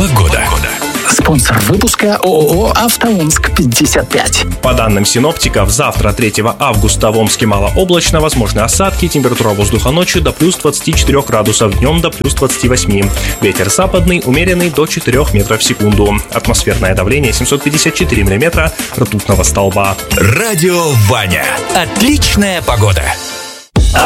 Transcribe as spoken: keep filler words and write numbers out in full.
Погода. Спонсор выпуска ООО «АвтоОмск пятьдесят пять». По данным синоптиков, завтра, третьего августа, в Омске малооблачно, возможны осадки, температура воздуха ночью до плюс двадцати четырёх градусов, днем до плюс двадцати восьми. Ветер западный, умеренный до четырёх метров в секунду. Атмосферное давление семьсот пятьдесят четыре миллиметра ртутного столба. Радио Ваня. Отличная погода.